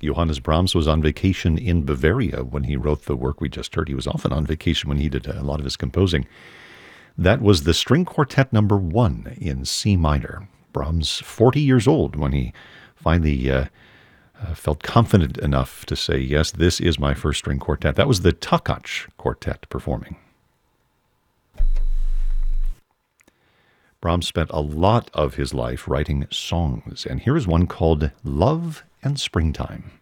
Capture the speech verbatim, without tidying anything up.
Johannes Brahms was on vacation in Bavaria when he wrote the work we just heard. He was often on vacation when he did a lot of his composing. That was the String Quartet number one in C minor. Brahms, forty years old when he finally uh, uh, felt confident enough to say, yes, this is my first string quartet. That was the Takacs Quartet performing. Brahms spent a lot of his life writing songs, and here is one called Love and Springtime.